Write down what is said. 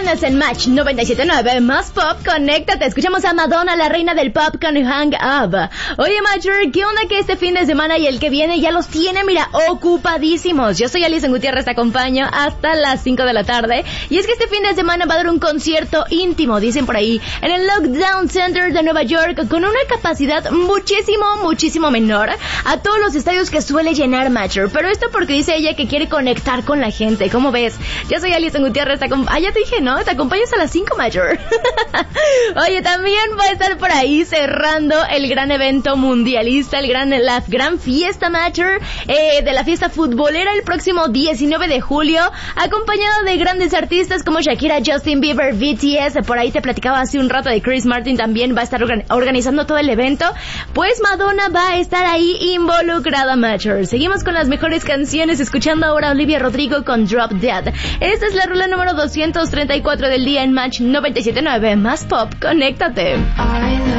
viernes en Match 97.9 más Pop, conéctate. Escuchamos a Madonna, la reina del pop, con Hang Up. Oye, Matcher, ¿qué onda que este fin de semana y el que viene ya los tiene, mira, ocupadísimos? Yo soy Alison Gutiérrez, te acompaño hasta las 5 de la tarde. Y es que este fin de semana va a dar un concierto íntimo, dicen por ahí, en el Lockdown Center de Nueva York, con una capacidad muchísimo menor a todos los estadios que suele llenar Matcher. Pero esto porque dice ella que quiere conectar con la gente. ¿Cómo ves? Yo soy Alison Gutiérrez, ya te dije, ¿no? Te acompañas a las 5, Matcher. Oye, también va a estar por ahí cerrando el gran evento mundialista, la gran fiesta, Matcher, de la fiesta futbolera el próximo 19 de julio, acompañado de grandes artistas como Shakira, Justin Bieber, BTS. Por ahí te platicaba hace un rato de Chris Martin, también va a estar organizando todo el evento. Pues Madonna va a estar ahí involucrada, Matcher. Seguimos con las mejores canciones, escuchando ahora a Olivia Rodrigo con Drop Dead. Esta es la rola número 234 del día en Match 97.9 más Pop, conéctate.